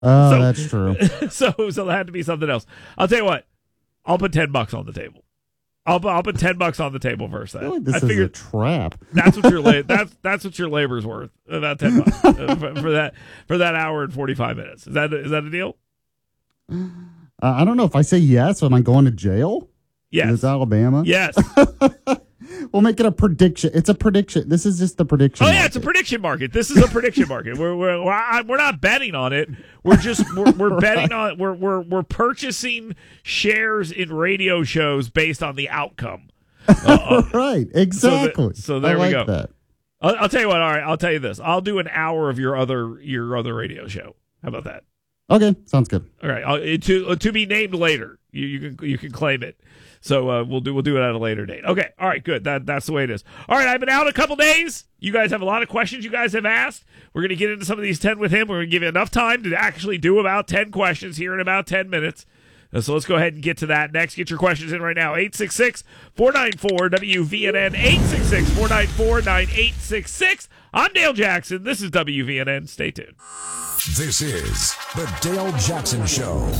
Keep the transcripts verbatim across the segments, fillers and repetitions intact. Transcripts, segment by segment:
Oh, so, that's true. So, so that had to be something else. I'll tell you what. I'll put ten bucks on the table. I'll I'll put ten bucks on the table versus that. I feel like this I is figured a trap. that's what your la- that's that's what your labor's worth. About ten bucks uh, for, for that for that hour and forty five minutes. Is that is that a deal? Uh, I don't know if I say yes. Am I going to jail? Yes. It's Alabama. Yes. We'll make it a prediction. It's a prediction. This is just the prediction. Oh yeah, market. it's a prediction market. This is a prediction market. We're we're we're we're not betting on it. We're just we're, we're betting on we're we're we're purchasing shares in radio shows based on the outcome. Uh, right. Exactly. So, the, so there I we like go. That. I'll, I'll tell you what. All right, I'll tell you this. I'll do an hour of your other your other radio show. How about that? Okay, sounds good. All right, I'll, to to be named later. You you can you can claim it. So uh, we'll do we'll do it at a later date. Okay, all right, good. That that's the way it is. All right, I've been out a couple days. You guys have a lot of questions you guys have asked. We're gonna get into some of these ten with him. We're gonna give you enough time to actually do about ten questions here in about ten minutes. Uh, so let's go ahead and get to that next. Get your questions in right now. eight six six, four nine four, W V N N. eight six six, four nine four, nine eight six six. I'm Dale Jackson. This is W V N N. Stay tuned. This is the Dale Jackson Show.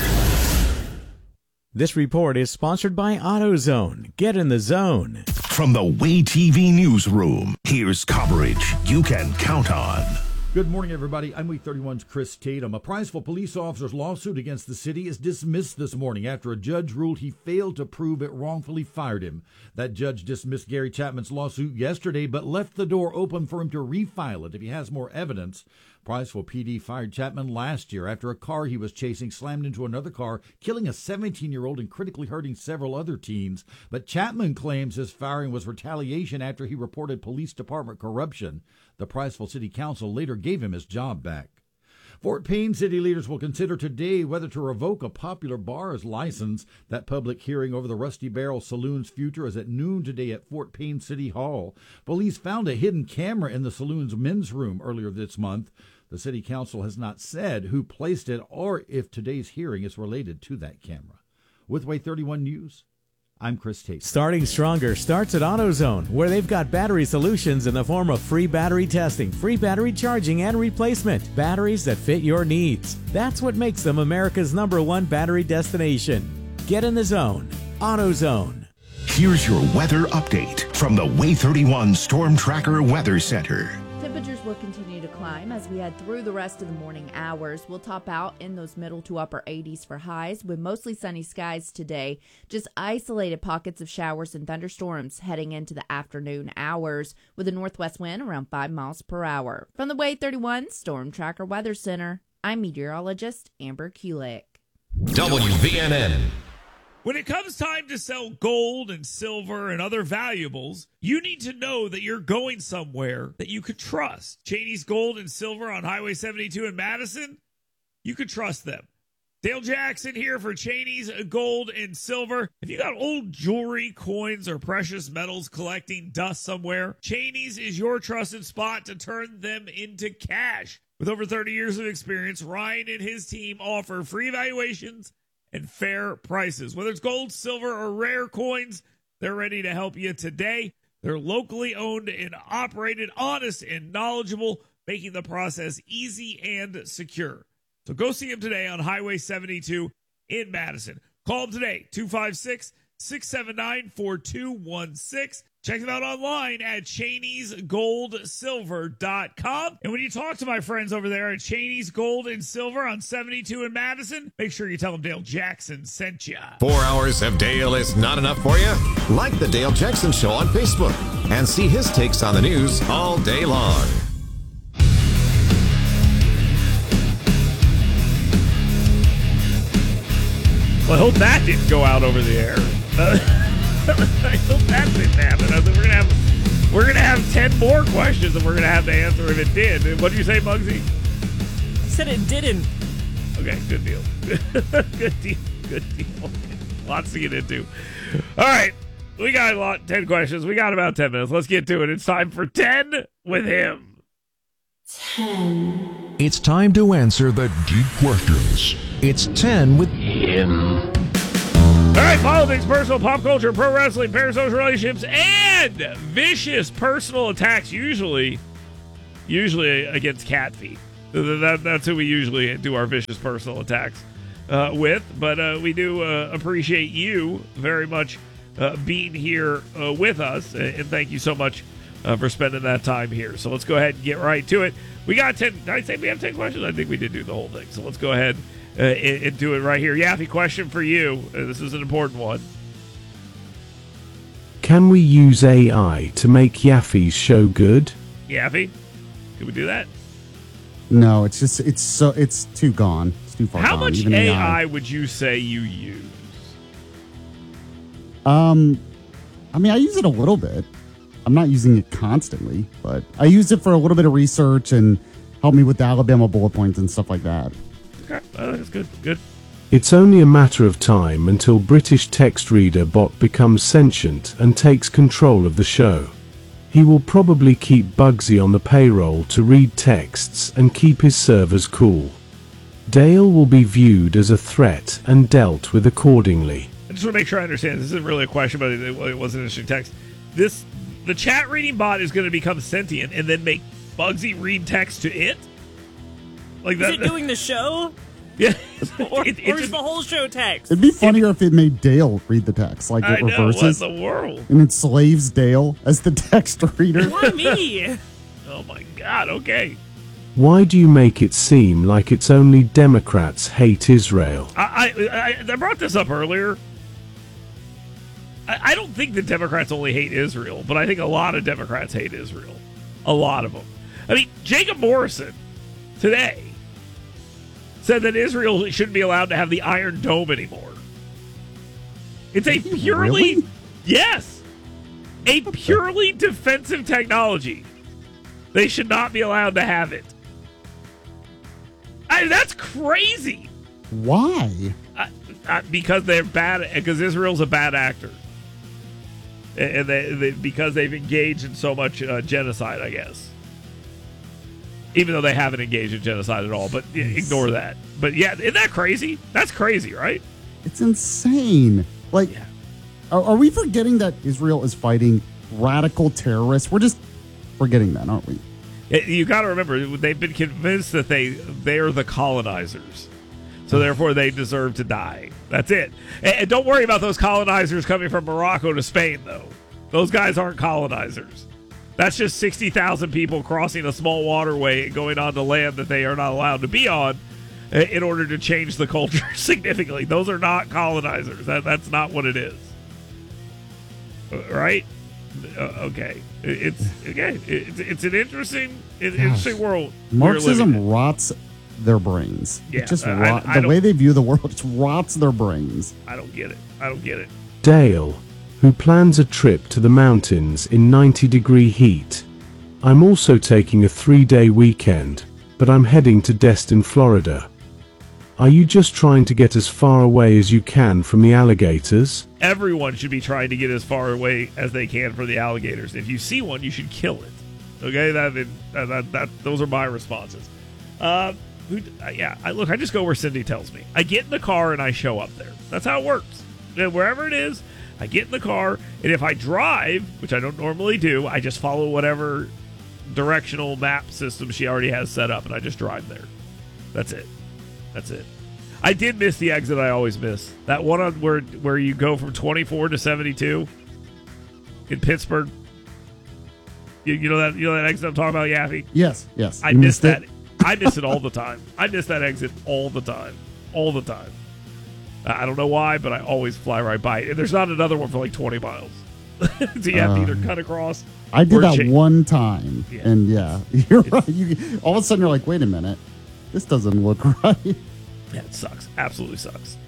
This report is sponsored by AutoZone. Get in the zone. From the Way T V newsroom, here's coverage you can count on. Good morning, everybody. I'm Week thirty-one's Chris Tatum. A Prizeville police officer's lawsuit against the city is dismissed this morning after a judge ruled he failed to prove it wrongfully fired him. That judge dismissed Gary Chapman's lawsuit yesterday, but left the door open for him to refile it if he has more evidence. Prizeville P D fired Chapman last year after a car he was chasing slammed into another car, killing a seventeen-year-old and critically hurting several other teens. But Chapman claims his firing was retaliation after he reported police department corruption. The Prizeville City Council later gave him his job back. Fort Payne city leaders will consider today whether to revoke a popular bar's license. That public hearing over the Rusty Barrel Saloon's future is at noon today at Fort Payne City Hall. Police found a hidden camera in the saloon's men's room earlier this month. The city council has not said who placed it or if today's hearing is related to that camera. With Way thirty-one News, I'm Chris Tate. Starting Stronger starts at AutoZone, where they've got battery solutions in the form of free battery testing, free battery charging, and replacement. Batteries that fit your needs. That's what makes them America's number one battery destination. Get in the zone. AutoZone. Here's your weather update from the Way thirty-one Storm Tracker Weather Center. Temperatures will continue to climb as we head through the rest of the morning hours. We'll top out in those middle to upper eighties for highs with mostly sunny skies today. Just isolated pockets of showers and thunderstorms heading into the afternoon hours with a northwest wind around five miles per hour. From the Way thirty-one Storm Tracker Weather Center, I'm meteorologist Amber Kulik. W V N N. When it comes time to sell gold and silver and other valuables, you need to know that you're going somewhere that you could trust. Cheney's Gold and Silver on Highway seventy-two in Madison, you could trust them. Dale Jackson here for Cheney's Gold and Silver. If you got old jewelry, coins, or precious metals collecting dust somewhere, Cheney's is your trusted spot to turn them into cash. With over thirty years of experience, Ryan and his team offer free evaluations and fair prices. Whether it's gold, silver, or rare coins, they're ready to help you today. They're locally owned and operated, honest and knowledgeable, making the process easy and secure. So go see them today on Highway seventy-two in Madison. Call them today, two five six, six seven nine, four two one six. Check them out online at Cheneys Gold Silver dot com. And when you talk to my friends over there at Cheney's Gold and Silver on seventy-two in Madison, make sure you tell them Dale Jackson sent you. Four hours of Dale is not enough for you? Like the Dale Jackson Show on Facebook and see his takes on the news all day long. Well, I hope that didn't go out over the air. Uh, I hope that didn't happen. I think we're gonna have we're gonna have ten more questions that we're gonna have to answer if it did. What did you say, Muggsy? I said it didn't. Okay, good deal. good deal. Good deal. Lots to get into. All right, we got a lot. Ten questions. We got about ten minutes. Let's get to it. It's time for ten with him. Ten. It's time to answer the deep questions. It's ten with him. All right, politics, personal, pop culture, pro wrestling, parasocial relationships, and vicious personal attacks, usually usually against cat feet. That, that's who we usually do our vicious personal attacks uh, with. But uh, we do uh, appreciate you very much uh, being here uh, with us. And thank you so much uh, for spending that time here. So let's go ahead and get right to it. We got ten. Did I say we have ten questions? I think we did do the whole thing. So let's go ahead uh, and, and do it right here. Yaffee, question for you. Uh, this is an important one. Can we use A I to make Yaffee's show good? Yaffee, can we do that? No, it's just it's so it's too gone. It's too far How gone. much Even A I would you say you use? Um, I mean, I use it a little bit. I'm not using it constantly, but I use it for a little bit of research and help me with the Alabama bullet points and stuff like that. Okay, uh, that's good. Good. It's only a matter of time until British text reader bot becomes sentient and takes control of the show. He will probably keep Bugsy on the payroll to read texts and keep his servers cool. Dale will be viewed as a threat and dealt with accordingly. I just want to make sure I understand. This isn't really a question, but it, it was an interesting text. This the chat reading bot is going to become sentient and then make Bugsy read text to it. Like that. Is it doing the show? Yeah. or it, or is the whole show text? It'd be funnier if it made Dale read the text, like it I know, reverses. what in the world? And enslaves Dale as the text reader. Why me? Oh my God! Okay. Why do you make it seem like it's only Democrats hate Israel? I I, I brought this up earlier. I, I don't think the Democrats only hate Israel, but I think a lot of Democrats hate Israel. A lot of them. I mean, Jacob Morrison today said that Israel shouldn't be allowed to have the Iron Dome anymore. It's a purely, really? yes, a purely defensive technology. They should not be allowed to have it. I, that's crazy. Why? Uh, uh, because they're bad. Because Israel's a bad actor, and they, they because they've engaged in so much uh, genocide. I guess, even though they haven't engaged in genocide at all. But yeah, ignore that. But yeah, isn't that crazy? That's crazy, right? It's insane. Like, Yeah. are, are we forgetting that Israel is fighting radical terrorists? We're just forgetting that, aren't we? You got to remember, they've been convinced that they they're the colonizers, so therefore they deserve to die. That's it. And, and don't worry about those colonizers coming from Morocco to Spain, though. Those guys aren't colonizers. That's just sixty thousand people crossing a small waterway and going onto land that they are not allowed to be on in order to change the culture significantly. Those are not colonizers. That That's not what it is. Right? Uh, okay. It's again. It's, it's an interesting, interesting world. we're living in. Marxism rots their brains. Yeah, it just I- rot, I the don't- way they view the world just rots their brains. I don't get it. I don't get it. Dale, who plans a trip to the mountains in ninety degree heat. I'm also taking a three-day weekend, but I'm heading to Destin, Florida. Are you just trying to get as far away as you can from the alligators? Everyone should be trying to get as far away as they can from the alligators. If you see one, you should kill it. Okay, that that, that, that those are my responses. Uh, who, uh, yeah, I, look, I just go where Cindy tells me. I get in the car and I show up there. That's how it works. And wherever it is, I get in the car, and if I drive, which I don't normally do, I just follow whatever directional map system she already has set up, and I just drive there. That's it. That's it. I did miss the exit I always miss. That one on where where you go from twenty-four to seventy-two in Pittsburgh. You, you know that you know that exit I'm talking about, Yaffee? Yes, yes. I You miss missed that. it? I miss it all the time. I miss that exit all the time. All the time. I don't know why, but I always fly right by it. And there's not another one for like twenty miles. So you have to either cut across. I did or that change. one time, Yeah. and yeah, you're right. You, all of a sudden, you're like, wait a minute, this doesn't look right. Yeah, it sucks. Absolutely sucks.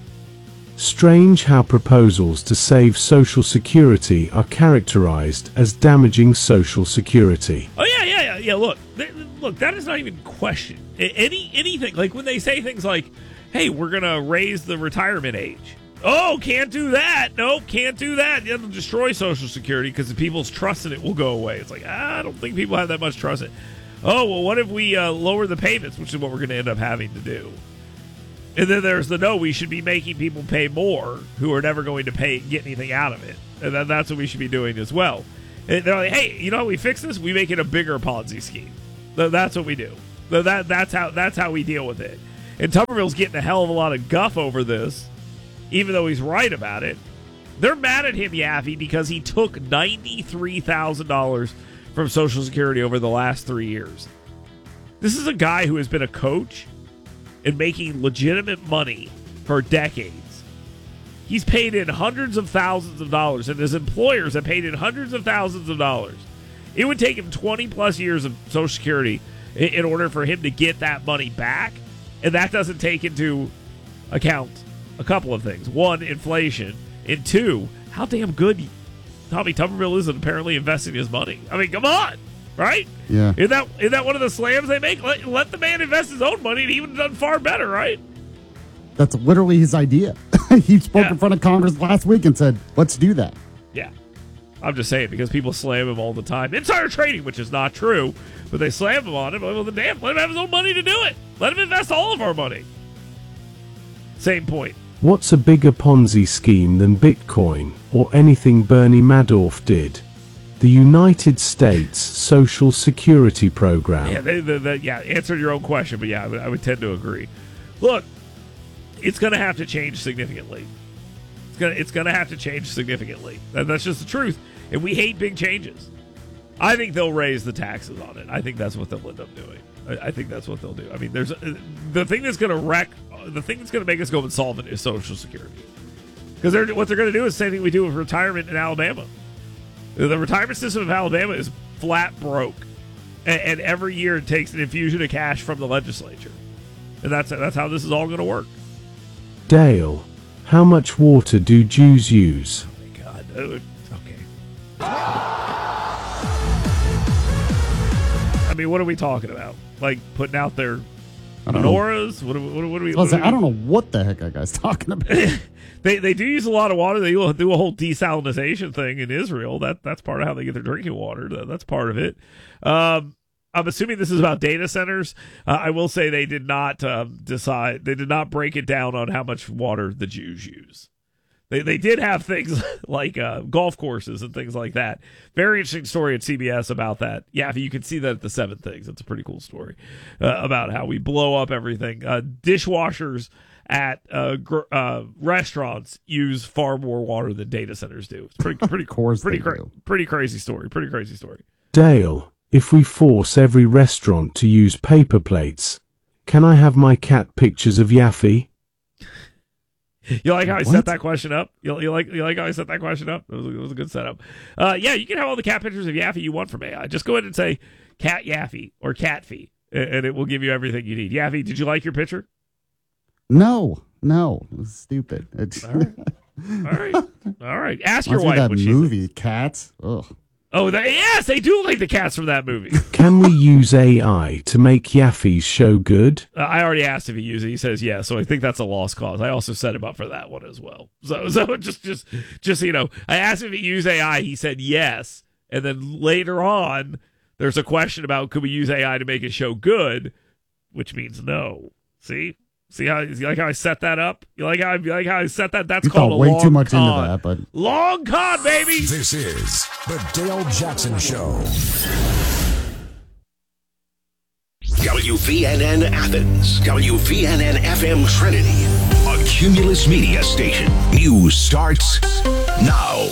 Strange how proposals to save Social Security are characterized as damaging Social Security. Oh yeah, yeah, yeah, yeah. Look, th- look, that is not even question. A- Any anything like when they say things like, "Hey, we're gonna raise the retirement age." Oh, can't do that. Nope, can't do that. It'll destroy Social Security because the people's trust in it will go away. It's like ah, I don't think people have that much trust in it. Oh well, what if we uh, lower the payments, which is what we're going to end up having to do? And then there's the no, we should be making people pay more who are never going to pay get anything out of it. And then that's what we should be doing as well. And they're like, hey, you know how we fix this? We make it a bigger Ponzi scheme. Th- That's what we do. That that's how that's how we deal with it. And Tuberville's getting a hell of a lot of guff over this, even though he's right about it. They're mad at him, Yaffe, because he took ninety-three thousand dollars from Social Security over the last three years. This is a guy who has been a coach and making legitimate money for decades. He's paid in hundreds of thousands of dollars, and his employers have paid in hundreds of thousands of dollars. It would take him twenty plus years of Social Security in order for him to get that money back, and that doesn't take into account a couple of things. One, inflation, and two, how damn good Tommy Tuberville is at apparently investing his money. I mean, come on, right? Yeah. Isn't that, isn't that one of the slams they make? Let, let the man invest his own money, and he would have done far better, right? That's literally his idea. He spoke Yeah. in front of Congress last week and said, let's do that. Yeah. I'm just saying, because people slam him all the time. Insider trading, which is not true, but they slam him on it. Well, then damn, let him have his own money to do it. Let him invest all of our money. Same point. What's a bigger Ponzi scheme than Bitcoin, or anything Bernie Madoff did? The United States Social Security Program. Yeah, they, they, they, yeah, answer your own question, but yeah, I would, I would tend to agree. Look, it's going to have to change significantly. It's going it's going to have to change significantly. That, that's just the truth. And we hate big changes. I think they'll raise the taxes on it. I think that's what they'll end up doing. I, I think that's what they'll do. I mean, there's a, the thing that's going to wreck, the thing that's going to make us go insolvent is Social Security. Because they're, what they're going to do is the same thing we do with retirement in Alabama. The retirement system of Alabama is flat broke. And, and every year it takes an infusion of cash from the legislature. And that's that's how this is all going to work. Dale, how much water do Jews use? Oh, my God. Okay. I mean, what are we talking about? Like putting out their menorahs? What, what, what, what are we? What I, are I don't know what the heck that guy's talking about. they they do use a lot of water. They do a whole desalinization thing in Israel. That that's part of how they get their drinking water. That's part of it. Um, I'm assuming this is about data centers. Uh, I will say they did not um, decide. They did not break it down on how much water the Jews use. They they did have things like uh, golf courses and things like that. Very interesting story at C B S about that. Yeah, you can see that at the Seven Things. It's a pretty cool story uh, about how we blow up everything. Uh, dishwashers at uh, gr- uh, restaurants use far more water than data centers do. It's pretty pretty course pretty they cra- do. pretty crazy story. Pretty crazy story. Dale, if we force every restaurant to use paper plates, can I have my cat pictures of Yaffe? You like how I What? set that question up? You, you like you like how I set that question up? It was a, it was a good setup. Uh, yeah, you can have all the cat pictures of Yaffe you want from A I. Just go ahead and say Cat Yaffe or Catfee, and, and it will give you everything you need. Yaffe, did you like your picture? No, no. It was stupid. It's, All right. All right. All right. Ask your reminds me of wife that what she movie, Cats. Ugh. Oh, the, yes, they do like the cats from that movie. Can we use A I to make Yaffe's show good? Uh, I already asked if he used it. He says yes, so I think that's a lost cause. I also set him up for that one as well. So, so just, just, just so you know, I asked if he used A I. He said yes, and then later on, there's a question about could we use A I to make a show good, which means no. See, see how you like how I set that up? You like how I, you like how I set that? That's You called thought a way long too much con. into that, but Long con, baby. This is the Dale Jackson Show. W V N N Athens, W V N N F M Trinity, a Cumulus Media station. News starts now.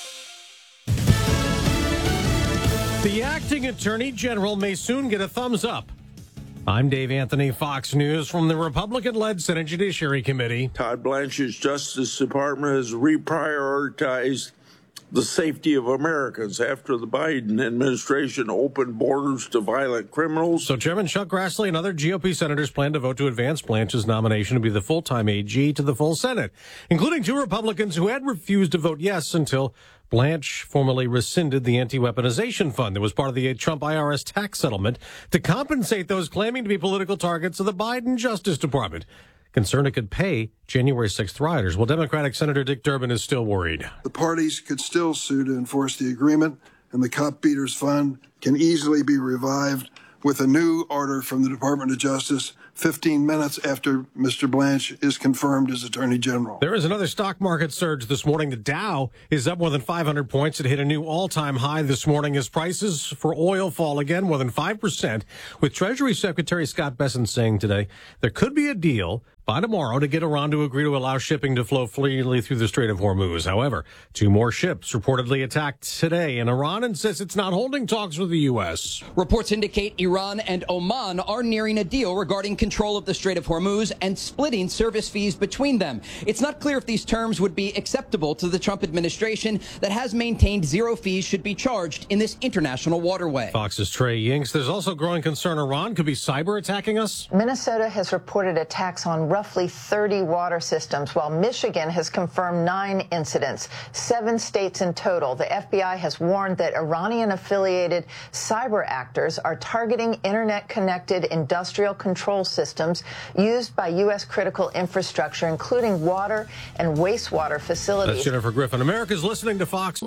The acting attorney general may soon get a thumbs up. I'm Dave Anthony, Fox News, from the Republican-led Senate Judiciary Committee. Todd Blanchard's Justice Department has reprioritized the safety of Americans after the Biden administration opened borders to violent criminals. So Chairman Chuck Grassley and other G O P senators plan to vote to advance Blanch's nomination to be the full-time A G to the full Senate, including two Republicans who had refused to vote yes until Blanche formally rescinded the anti-weaponization fund that was part of the Trump I R S tax settlement to compensate those claiming to be political targets of the Biden Justice Department. Concerned it could pay January sixth rioters. Well, Democratic Senator Dick Durbin is still worried. The parties could still sue to enforce the agreement, and the Cop Beaters Fund can easily be revived with a new order from the Department of Justice fifteen minutes after Mister Blanche is confirmed as Attorney General. There is another stock market surge this morning. The Dow is up more than five hundred points. It hit a new all-time high this morning as prices for oil fall again more than five percent, with Treasury Secretary Scott Bessent saying today there could be a deal by tomorrow to get Iran to agree to allow shipping to flow freely through the Strait of Hormuz. However, two more ships reportedly attacked today, and Iran insists it's not holding talks with the U S. Reports indicate Iran and Oman are nearing a deal regarding control of the Strait of Hormuz and splitting service fees between them. It's not clear if these terms would be acceptable to the Trump administration that has maintained zero fees should be charged in this international waterway. Fox's Trey Yinks. There's also growing concern Iran could be cyber attacking us. Minnesota has reported attacks on roughly thirty water systems, while Michigan has confirmed nine incidents, seven states in total. The F B I has warned that Iranian-affiliated cyber actors are targeting internet-connected industrial control systems used by U S critical infrastructure, including water and wastewater facilities. That's Jennifer Griffin. America's listening to Fox.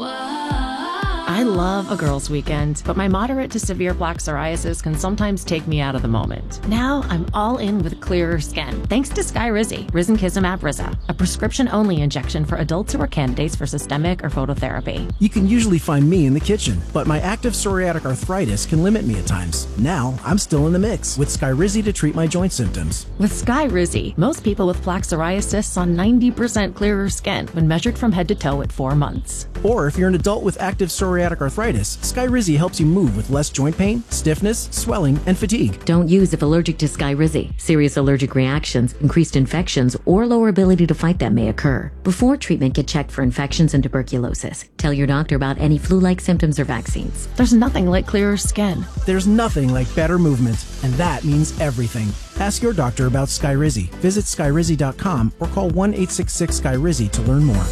I love a girls' weekend, but my moderate to severe plaque psoriasis can sometimes take me out of the moment. Now I'm all in with clearer skin, thanks to Skyrizi, Risankizumab Riza, a prescription-only injection for adults who are candidates for systemic or phototherapy. You can usually find me in the kitchen, but my active psoriatic arthritis can limit me at times. Now I'm still in the mix with Skyrizi to treat my joint symptoms. With Skyrizi, most people with plaque psoriasis saw ninety percent clearer skin when measured from head to toe at four months. Or if you're an adult with active psoriatic arthritis, Skyrizi helps you move with less joint pain, stiffness, swelling, and fatigue. Don't use if allergic to Skyrizi. Serious allergic reactions, increased infections, or lower ability to fight them may occur. Before treatment, get checked for infections and tuberculosis. Tell your doctor about any flu-like symptoms or vaccines. There's nothing like clearer skin. There's nothing like better movement, and that means everything. Ask your doctor about Skyrizi. Visit Skyrizi dot com or call one eight six six Sky Rizi to learn more.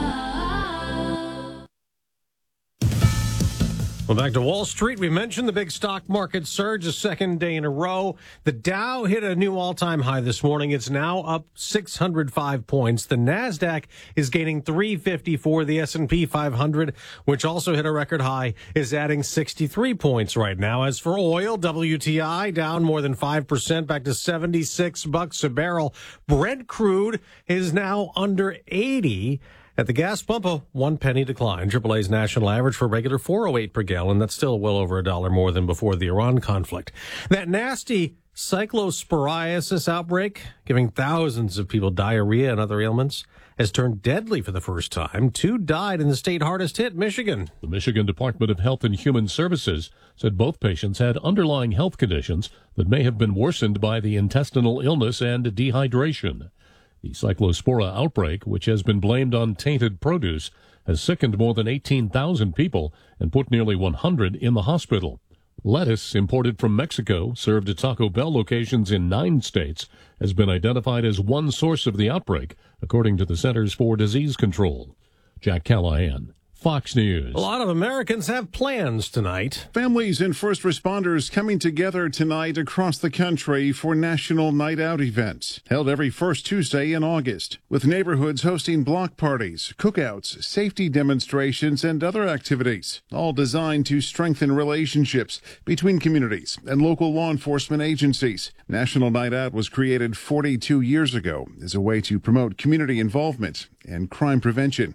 Well, back to Wall Street. We mentioned the big stock market surge a second day in a row. The Dow hit a new all-time high this morning. It's now up six hundred five points. The NASDAQ is gaining three fifty-four. The S and P five hundred, which also hit a record high, is adding sixty-three points right now. As for oil, W T I down more than five percent, back to seventy-six bucks a barrel. Brent crude is now under eighty. At the gas pump, a one penny decline. triple A's national average for regular four oh eight per gallon. That's still well over a dollar more than before the Iran conflict. That nasty cyclosporiasis outbreak, giving thousands of people diarrhea and other ailments, has turned deadly for the first time. Two died in the state hardest hit, Michigan. The Michigan Department of Health and Human Services said both patients had underlying health conditions that may have been worsened by the intestinal illness and dehydration. The cyclospora outbreak, which has been blamed on tainted produce, has sickened more than eighteen thousand people and put nearly one hundred in the hospital. Lettuce imported from Mexico, served at Taco Bell locations in nine states, has been identified as one source of the outbreak, according to the Centers for Disease Control. Jack Callahan, Fox News. A lot of Americans have plans tonight. Families and first responders coming together tonight across the country for National Night Out events, held every first Tuesday in August, with neighborhoods hosting block parties, cookouts, safety demonstrations, and other activities, all designed to strengthen relationships between communities and local law enforcement agencies. National Night Out was created forty-two years ago as a way to promote community involvement and crime prevention.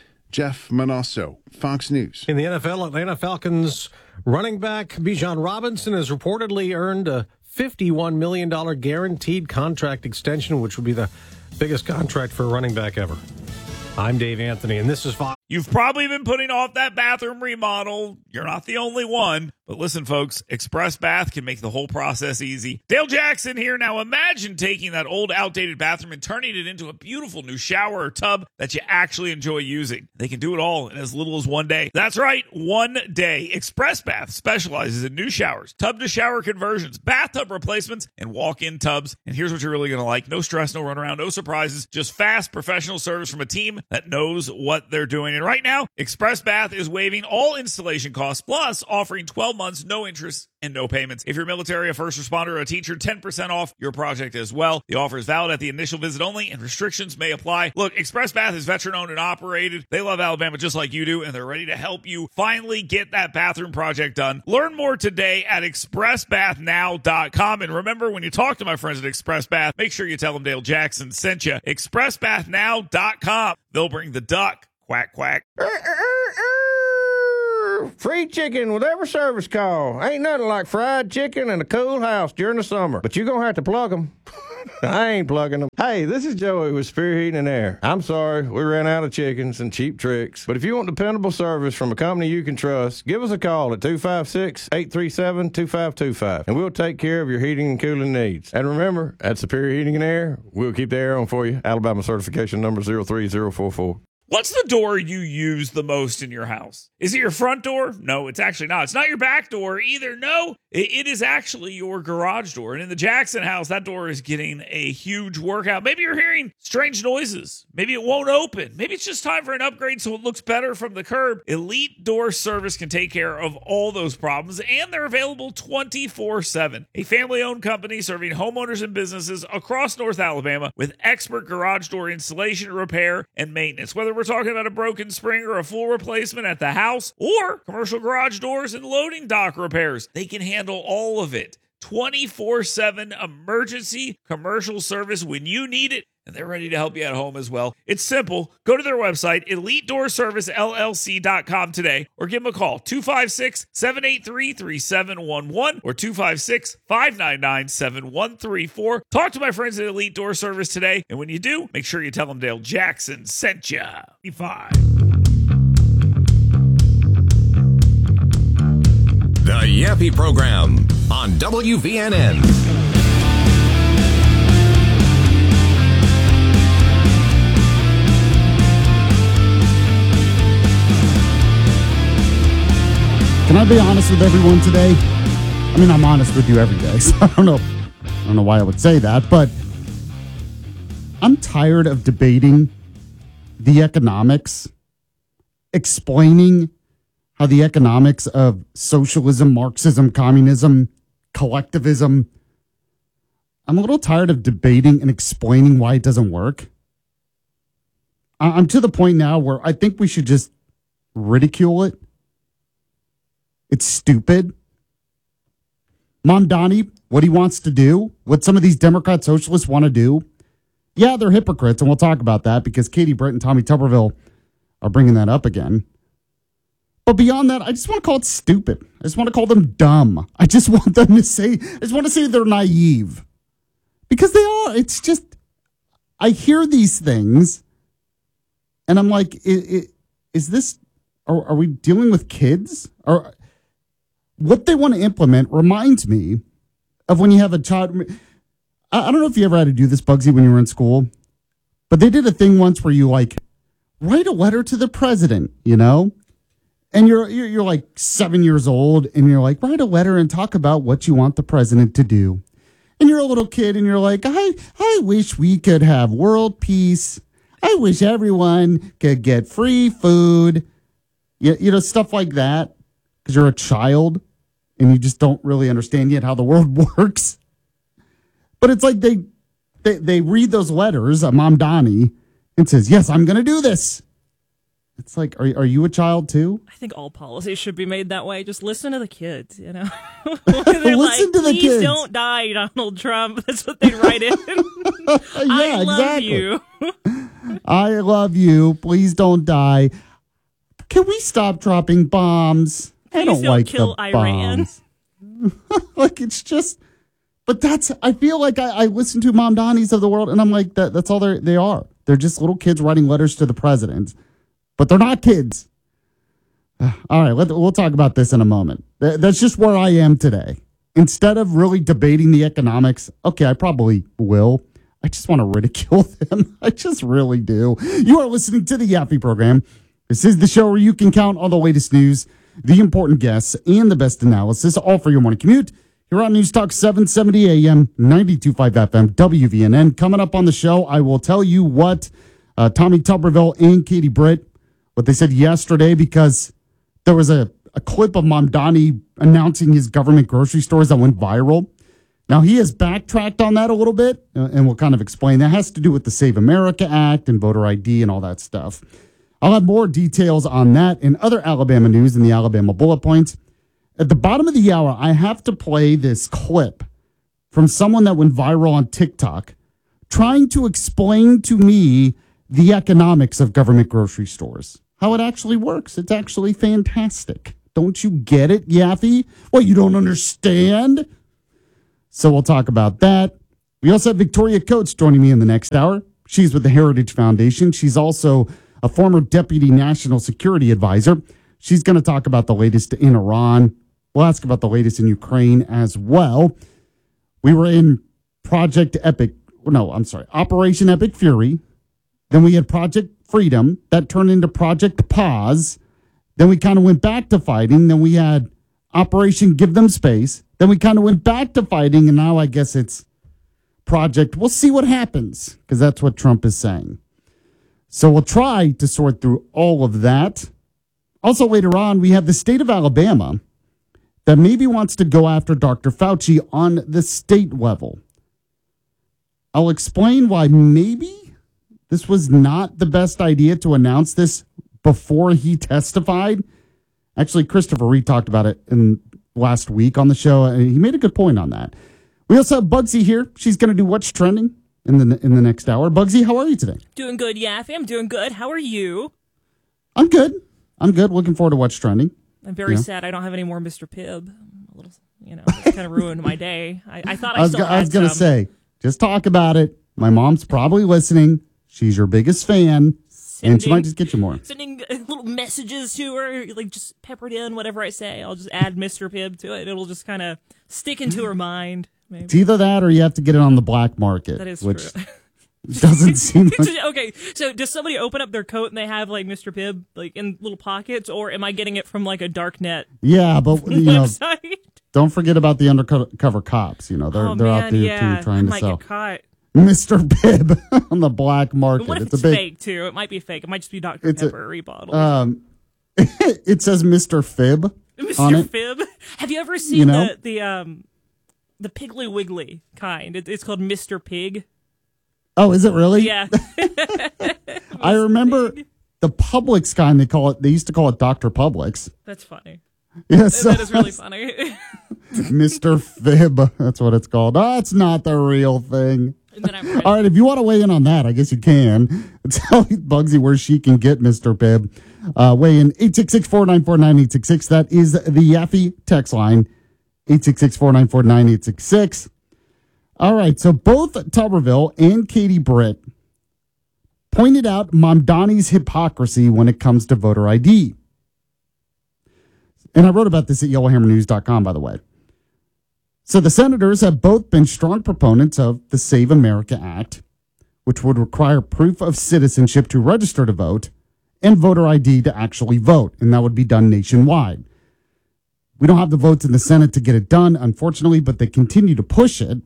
Jeff Manasso, Fox News. In the N F L, Atlanta Falcons running back Bijan Robinson has reportedly earned a fifty-one million dollars guaranteed contract extension, which would be the biggest contract for a running back ever. I'm Dave Anthony, and this is Fox. You've probably been putting off that bathroom remodel. You're not the only one. But listen, folks, Express Bath can make the whole process easy. Dale Jackson here. Now imagine taking that old, outdated bathroom and turning it into a beautiful new shower or tub that you actually enjoy using. They can do it all in as little as one day. That's right, one day. Express Bath specializes in new showers, tub-to-shower conversions, bathtub replacements, and walk-in tubs. And here's what you're really going to like. No stress, no runaround, no surprises, just fast, professional service from a team that knows what they're doing. And right now, Express Bath is waiving all installation costs, plus offering twelve months, no interest, and no payments. If you're military, a first responder, or a teacher, ten percent off your project as well. The offer is valid at the initial visit only, and restrictions may apply. Look, Express Bath is veteran-owned and operated. They love Alabama just like you do, and they're ready to help you finally get that bathroom project done. Learn more today at express bath now dot com. And remember, when you talk to my friends at Express Bath, make sure you tell them Dale Jackson sent you. express bath now dot com. They'll bring the duck. Quack, quack. Free chicken with every service call. Ain't nothing like fried chicken in a cool house during the summer. But you're going to have to plug them. I ain't plugging them. Hey, this is Joey with Spear Heating and Air. I'm sorry, we ran out of chickens and cheap tricks. But if you want dependable service from a company you can trust, give us a call at two five six, eight three seven, two five two five, and we'll take care of your heating and cooling needs. And remember, at Superior Heating and Air, we'll keep the air on for you. Alabama certification number zero three zero four four. What's the door you use the most in your house? Is it your front door? No, it's actually not. It's not your back door either. No, it is actually your garage door. And in the Jackson house, that door is getting a huge workout. Maybe you're hearing strange noises. Maybe it won't open. Maybe it's just time for an upgrade so it looks better from the curb. Elite Door Service can take care of all those problems, and they're available twenty-four seven. A family-owned company serving homeowners and businesses across North Alabama with expert garage door installation, repair, and maintenance. Whether we're talking about a broken spring or a full replacement at the house, or commercial garage doors and loading dock repairs, they can handle all of it. twenty-four seven emergency commercial service when you need it, and they're ready to help you at home as well. It's simple. Go to their website, elite door service l l c dot com today, or give them a call, two five six, seven eight three, three seven one one or two five six, five nine nine, seven one three four. Talk to my friends at Elite Door Service today, and when you do, make sure you tell them Dale Jackson sent you. Five. The Yappy Program on W V N N. Can I be honest with everyone today? I mean, I'm honest with you every day, so I don't know. I don't know why I would say that, but I'm tired of debating the economics, explaining how the economics of socialism, Marxism, communism, collectivism. I'm a little tired of debating and explaining why it doesn't work. I'm to the point now where I think we should just ridicule it. It's stupid. Mamdani, what he wants to do, what some of these Democrat socialists want to do, yeah, they're hypocrites, and we'll talk about that because Katie Britt and Tommy Tuberville are bringing that up again. But beyond that, I just want to call it stupid. I just want to call them dumb. I just want them to say, I just want to say they're naive. Because they are. It's just, I hear these things, and I'm like, is, is this, are, are we dealing with kids? Or what they want to implement reminds me of when you have a child. I don't know if you ever had to do this, Bugsy, when you were in school, but they did a thing once where you like write a letter to the president, you know, and you're, you're, you're like seven years old and you're like, write a letter and talk about what you want the president to do. And you're a little kid and you're like, I, I wish we could have world peace. I wish everyone could get free food, you, you know, stuff like that. Cause you're a child and you just don't really understand yet how the world works. But it's like they, they they read those letters, uh, Mamdani, and says, yes, I'm going to do this. It's like, are, are you a child too? I think all policies should be made that way. Just listen to the kids, you know? Listen like, to the Please kids. don't die, Donald Trump. That's what they write in. yeah, I love exactly. you. I love you. Please don't die. Can we stop dropping bombs? Please I don't, don't like kill the Iran. bombs. Like, it's just... But that's, I feel like I, I listen to Mamdanis of the world, and I'm like, that, that's all they they are. They're just little kids writing letters to the president, but they're not kids. All right, let, we'll talk about this in a moment. That, that's just where I am today. Instead of really debating the economics, okay, I probably will. I just want to ridicule them. I just really do. You are listening to the Yappy Program. This is the show where you can count on the latest news, the important guests, and the best analysis, all for your morning commute. You're on News Talk seven seventy A M, ninety-two point five F M, W V N N. Coming up on the show, I will tell you what uh, Tommy Tuberville and Katie Britt, what they said yesterday, because there was a, a clip of Mamdani announcing his government grocery stores that went viral. Now, he has backtracked on that a little bit, uh, and we'll kind of explain. That has to do with the Save America Act and voter I D and all that stuff. I'll have more details on that and other Alabama news in the Alabama Bullet Points. At the bottom of the hour, I have to play this clip from someone that went viral on TikTok trying to explain to me the economics of government grocery stores, how it actually works. It's actually fantastic. Don't you get it, Yaffe? Well, you don't understand? So we'll talk about that. We also have Victoria Coates joining me in the next hour. She's with the Heritage Foundation. She's also a former deputy national security advisor. She's going to talk about the latest in Iran. We'll ask about the latest in Ukraine as well. We were in Project Epic. No, I'm sorry. Operation Epic Fury. Then we had Project Freedom. That turned into Project Pause. Then we kind of went back to fighting. Then we had Operation Give Them Space. Then we kind of went back to fighting, and now I guess it's Project. We'll see what happens, because that's what Trump is saying. So we'll try to sort through all of that. Also, later on, we have the state of Alabama that maybe wants to go after Doctor Fauci on the state level. I'll explain why maybe this was not the best idea to announce this before he testified. Actually, Christopher Reed talked about it in last week on the show, and he made a good point on that. We also have Bugsy here. She's going to do What's Trending in the in the next hour. Bugsy, how are you today? Doing good, Yaffe. I'm doing good. How are you? I'm good. I'm good. Looking forward to What's Trending. I'm very you know? sad I don't have any more Mister Pibb. A little, you know, it's kind of ruined my day. I, I thought I, I was, still I was had going to some. say, just talk about it. My mom's probably listening. She's your biggest fan. Sending, and she might just get you more. Sending little messages to her, like just peppered in whatever I say. I'll just add Mister Pibb to it. It'll just kind of stick into her mind. Maybe. It's either that or you have to get it on the black market. That is which true. doesn't seem like... Okay, so does somebody open up their coat and they have like Mister Pibb like in little pockets, or am I getting it from like a dark net? Yeah, but you know, website? Don't forget about the undercover cops. You know, they're oh, they're man, out there yeah. too trying I to might sell. Get caught. Mister Pibb on the black market. What if it's it's a big, fake too? It might be fake. It might just be Doctor it's Pepper a, rebottled. Um, it says Mister Fib Mister on it. Fib. Have you ever seen You know? the the um the Piggly Wiggly kind? It, it's called Mister Pig. Oh, is it really? Yeah. I remember the Publix kind. They call it. They used to call it Doctor Publix. That's funny. Yes, that is really funny. Mister Fib. That's what it's called. Oh, it's not the real thing. All right, if you want to weigh in on that, I guess you can. Tell Bugsy where she can get Mister Pibb. Uh, weigh in eight six six, four nine four, nine eight six six. That is the Yaffe text line, eight six six, four nine four, nine eight six six. All right, so both Tuberville and Katie Britt pointed out Mamdani's hypocrisy when it comes to voter I D. And I wrote about this at yellow hammer news dot com, by the way. So the senators have both been strong proponents of the Save America Act, which would require proof of citizenship to register to vote and voter I D to actually vote, and that would be done nationwide. We don't have the votes in the Senate to get it done, unfortunately, but they continue to push it.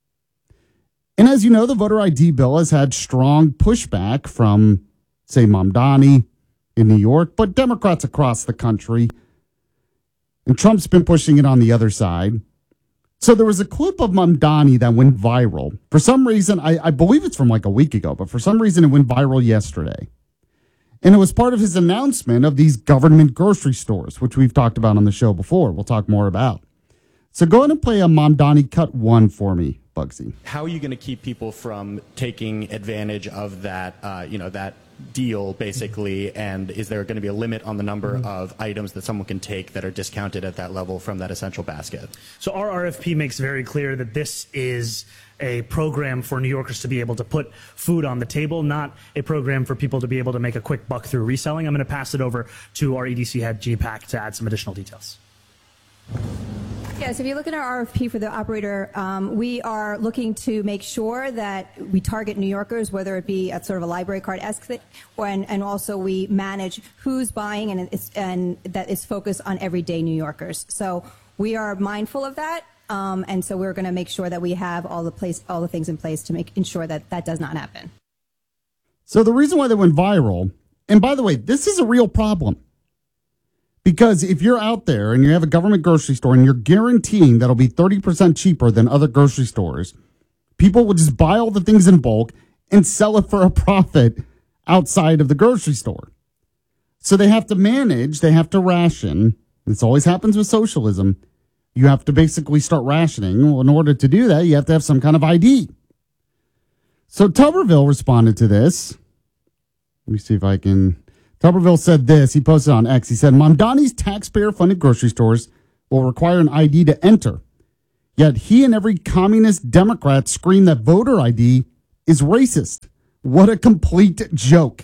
And as you know, the voter I D bill has had strong pushback from, say, Mamdani in New York, but Democrats across the country. And Trump's been pushing it on the other side. So there was a clip of Mamdani that went viral. For some reason, I, I believe it's from like a week ago, but for some reason it went viral yesterday. And it was part of his announcement of these government grocery stores, which we've talked about on the show before. We'll talk more about. So go ahead and play a Mamdani cut one for me, Bugsy. How are you going to keep people from taking advantage of that, uh, you know, that deal, basically, and is there going to be a limit on the number mm-hmm. of items that someone can take that are discounted at that level from that essential basket? So our R F P makes very clear that this is a program for New Yorkers to be able to put food on the table, not a program for people to be able to make a quick buck through reselling. I'm going to pass it over to our E D C head, G PAC, to add some additional details. Yes, if you look at our R F P for the operator, um, we are looking to make sure that we target New Yorkers, whether it be at sort of a library card-esque thing, and, and also we manage who's buying, and, it's, and that is focused on everyday New Yorkers. So we are mindful of that, um, and so we're going to make sure that we have all the place, all the things in place to make ensure that that does not happen. So the reason why they went viral, and by the way, this is a real problem. Because if you're out there and you have a government grocery store and you're guaranteeing that'll be thirty percent cheaper than other grocery stores, people will just buy all the things in bulk and sell it for a profit outside of the grocery store. So they have to manage, they have to ration. This always happens with socialism. You have to basically start rationing. Well, in order to do that, you have to have some kind of I D. So Tuberville responded to this. Let me see if I can. Tuberville said this. He posted on X. He said, Mamdani's taxpayer-funded grocery stores will require an I D to enter. Yet he and every communist Democrat scream that voter I D is racist. What a complete joke.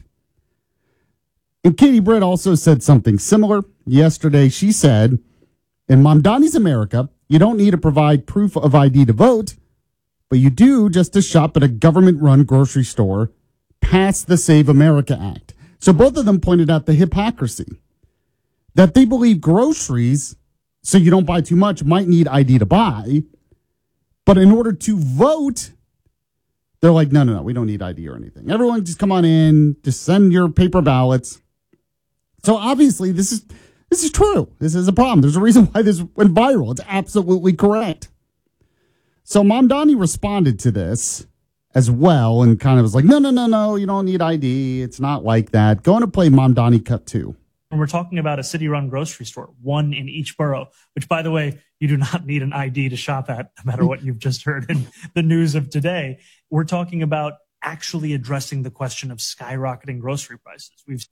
And Katie Britt also said something similar. Yesterday, she said, in Mamdani's America, you don't need to provide proof of I D to vote, but you do just to shop at a government-run grocery store past the Save America Act. So both of them pointed out the hypocrisy that they believe groceries, so you don't buy too much, might need I D to buy, but in order to vote, they're like, no, no, no, we don't need I D or anything. Everyone just come on in, just send your paper ballots. So obviously this is this is true. This is a problem. There's a reason why this went viral. It's absolutely correct. So Mamdani responded to this as well and kind of was like, no, no, no, no, you don't need I D. It's not like that. Going to play Mamdani cut two. And we're talking about a city-run grocery store, one in each borough, which, by the way, you do not need an I D to shop at, no matter what you've just heard in the news of today. We're talking about actually addressing the question of skyrocketing grocery prices. We've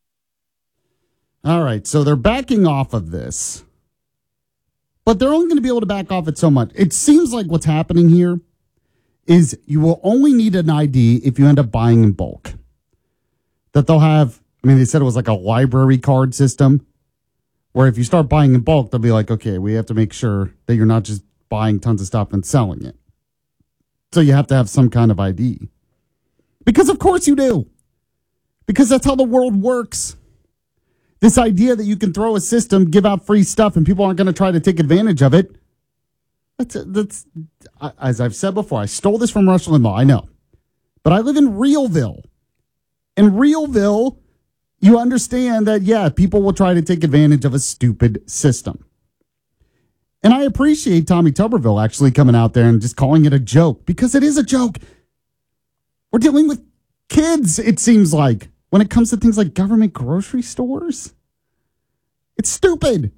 All right, so they're backing off of this, but they're only going to be able to back off it so much. It seems like what's happening here is you will only need an I D if you end up buying in bulk. That they'll have, I mean, they said it was like a library card system where if you start buying in bulk, they'll be like, okay, we have to make sure that you're not just buying tons of stuff and selling it. So you have to have some kind of I D. Because of course you do. Because that's how the world works. This idea that you can throw a system, give out free stuff, and people aren't going to try to take advantage of it. That's, that's, as I've said before, I stole this from Rush Limbaugh, I know. But I live in Realville. In Realville, you understand that, yeah, people will try to take advantage of a stupid system. And I appreciate Tommy Tuberville actually coming out there and just calling it a joke, because it is a joke. We're dealing with kids, it seems like, when it comes to things like government grocery stores. It's stupid.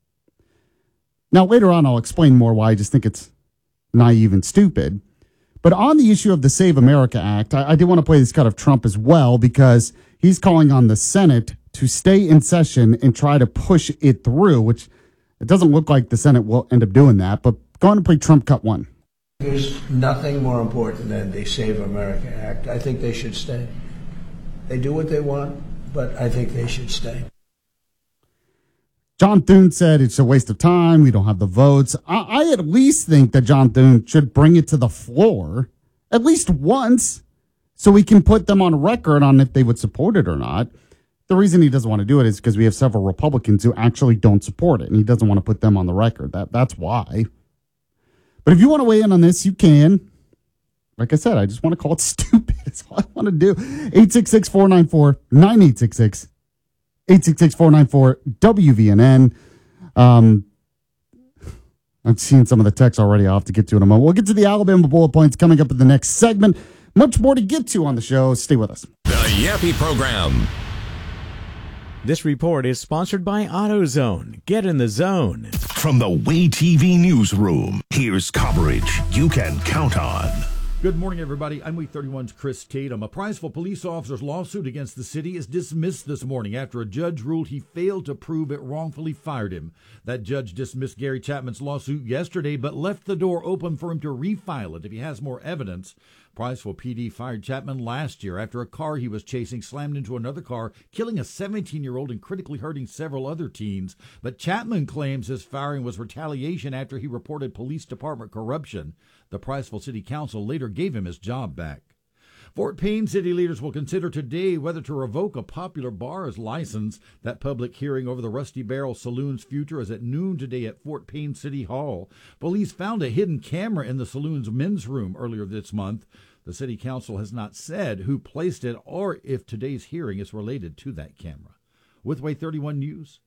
Now, later on, I'll explain more why I just think it's naive and stupid. But on the issue of the Save America Act, I, I did want to play this cut of Trump as well, because he's calling on the Senate to stay in session and try to push it through, which it doesn't look like the Senate will end up doing that. But go on and play Trump cut one. There's nothing more important than the Save America Act. I think they should stay. They do what they want, but I think they should stay. John Thune said it's a waste of time. We don't have the votes. I, I at least think that John Thune should bring it to the floor at least once so we can put them on record on if they would support it or not. The reason he doesn't want to do it is because we have several Republicans who actually don't support it, and he doesn't want to put them on the record. That That's why. But if you want to weigh in on this, you can. Like I said, I just want to call it stupid. That's all I want to do. eight six six, four nine four, nine eight six six. eight six six, four nine four, W V N N. Um, I've seen some of the texts already. I'll have to get to in a moment. We'll get to the Alabama bullet points coming up in the next segment. Much more to get to on the show. Stay with us. The Yappy Program. This report is sponsored by AutoZone. Get in the zone. From the Way T V newsroom, here's coverage you can count on. Good morning, everybody. I'm Week thirty-one's Chris Tatum. A Prizeville police officer's lawsuit against the city is dismissed this morning after a judge ruled he failed to prove it wrongfully fired him. That judge dismissed Gary Chapman's lawsuit yesterday, but left the door open for him to refile it if he has more evidence. Prizeville P D fired Chapman last year after a car he was chasing slammed into another car, killing a seventeen-year-old and critically hurting several other teens. But Chapman claims his firing was retaliation after he reported police department corruption. The Prizeville City Council later gave him his job back. Fort Payne city leaders will consider today whether to revoke a popular bar's license. That public hearing over the Rusty Barrel Saloon's future is at noon today at Fort Payne City Hall. Police found a hidden camera in the saloon's men's room earlier this month. The city council has not said who placed it or if today's hearing is related to that camera. With Way thirty-one News,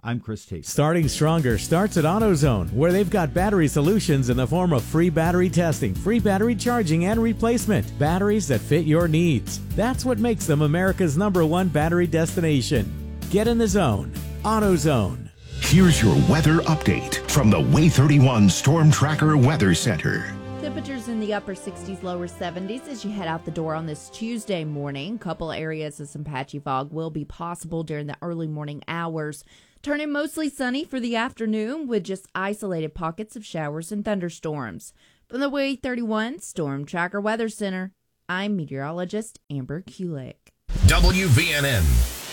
I'm Chris Tate. Starting stronger starts at AutoZone, where they've got battery solutions in the form of free battery testing, free battery charging, and replacement. Batteries that fit your needs. That's what makes them America's number one battery destination. Get in the zone. AutoZone. Here's your weather update from the Way thirty-one Storm Tracker Weather Center. Temperatures in the upper sixties, lower seventies as you head out the door on this Tuesday morning. Couple areas of some patchy fog will be possible during the early morning hours. Turning mostly sunny for the afternoon with just isolated pockets of showers and thunderstorms. From the Way thirty-one Storm Tracker Weather Center, I'm meteorologist Amber Kulik. W V N N.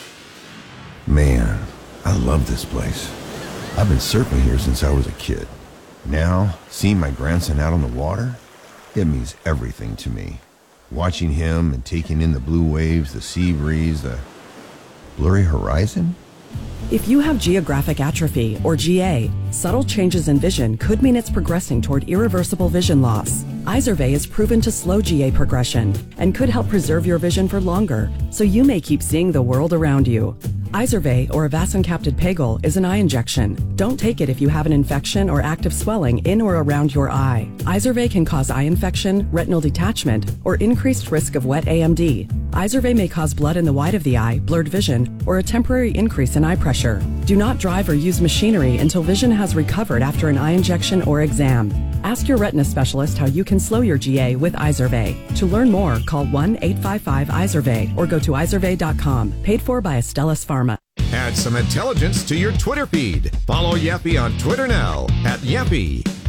Man, I love this place. I've been surfing here since I was a kid. Now, seeing my grandson out on the water, it means everything to me. Watching him and taking in the blue waves, the sea breeze, the blurry horizon. If you have geographic atrophy, or G A, subtle changes in vision could mean it's progressing toward irreversible vision loss. Izervay is proven to slow G A progression and could help preserve your vision for longer, so you may keep seeing the world around you. Izervay, or avacincaptad pegol, is an eye injection. Don't take it if you have an infection or active swelling in or around your eye. Izervay can cause eye infection, retinal detachment, or increased risk of wet A M D. Izervay may cause blood in the white of the eye, blurred vision, or a temporary increase in eye pressure. Do not drive or use machinery until vision has recovered after an eye injection or exam. Ask your retina specialist how you can slow your G A with Izervay. To learn more, call one eight five five Izervay or go to izervay dot com. Paid for by Astellas Pharma. Add some intelligence to your Twitter feed. Follow Yappy on Twitter now at Yappy.